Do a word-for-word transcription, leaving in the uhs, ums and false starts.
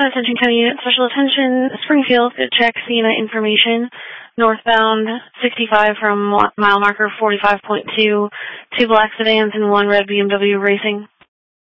Attention County Unit, Special Attention, Springfield, check C N I information, northbound sixty-five from mile marker forty-five point two, two black sedans and one red B M W racing.